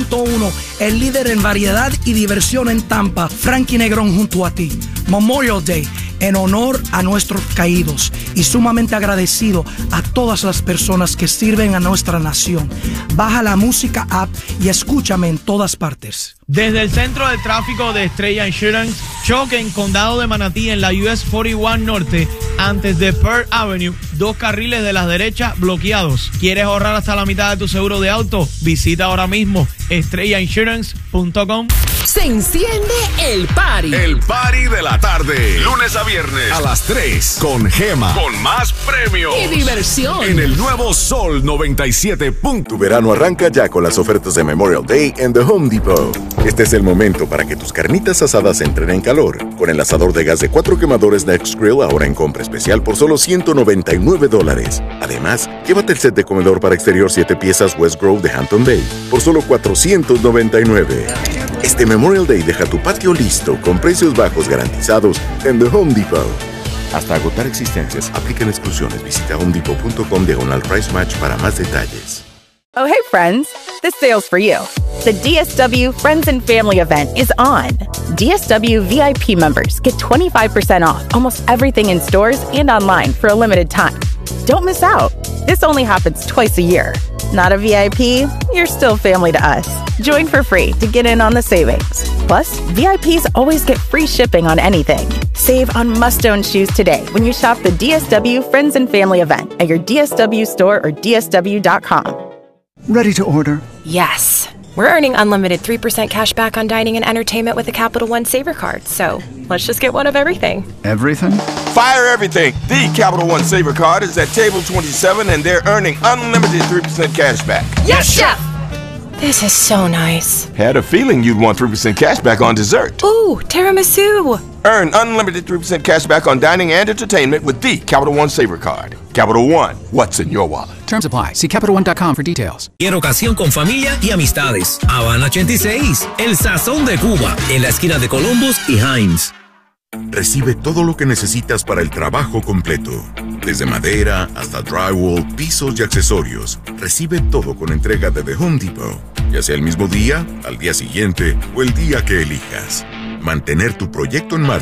100.1, el líder en variedad y diversión en Tampa. Frankie Negrón junto a ti. Memorial Day, en honor a nuestros caídos y sumamente agradecido a todas las personas que sirven a nuestra nación. Baja la música app y escúchame en todas partes. Desde el centro de tráfico de Estrella Insurance, choque en Condado de Manatí en la US 41 Norte, antes de Pearl Avenue, 2 carriles de la derecha bloqueados. ¿Quieres ahorrar hasta la mitad de tu seguro de auto? Visita ahora mismo estrellainsurance.com. Se enciende el party. El party de la tarde. Lunes a viernes a las 3 con Gema. Con más premios Y diversión. en el nuevo Sol 97. Tu verano arranca ya con las ofertas de Memorial Day en The Home Depot. Este es el momento para que tus carnitas asadas entren en calor. Con el asador de gas de 4 quemadores Next Grill ahora en compra especial por solo $199. Además, llévate el set de comedor para exterior 7 piezas West Grove de Hampton Bay por solo $499. Este Memorial Day deja tu patio listo con precios bajos garantizados en The Home Depot. Hasta agotar existencias, aplican exclusiones. Visita homedepot.com/price match para más detalles. Oh, hey, friends. This sale's for you. The DSW Friends and Family event is on. DSW VIP members get 25% off almost everything in stores and online for a limited time. Don't miss out. This only happens twice a year. Not a VIP? You're still family to us. Join for free to get in on the savings. Plus, VIPs always get free shipping on anything. Save on must-own shoes today when you shop the DSW Friends and Family event at your DSW store or DSW.com. Ready to order? Yes. We're earning unlimited 3% cash back on dining and entertainment with a Capital One Saver card, so let's just get one of everything. Everything? Fire everything! The Capital One Saver card is at table 27 and they're earning unlimited 3% cash back. Yes, Chef! This is so nice. Had a feeling you'd want 3% cash back on dessert. Ooh, tiramisu! Earn unlimited 3% cash back on dining and entertainment with the Capital One Saver card. Capital One, what's in your wallet? Terms apply. See CapitalOne.com for details. Y en ocasión con familia y amistades. Habana 86, el sazón de Cuba, en la esquina de Columbus y Hines. Recibe todo lo que necesitas para el trabajo completo. Desde madera hasta drywall, pisos y accesorios. Recibe todo con entrega de The Home Depot. Ya sea el mismo día, al día siguiente o el día que elijas. Mantener tu proyecto en marcha